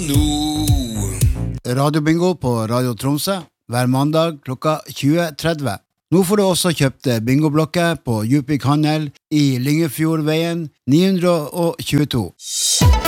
Radiobingo på Radio Tromsø hver mandag klokka 20.30. Nå får du også kjøpt bingoblokker på Djupvik Handel i Lyngefjordveien 922.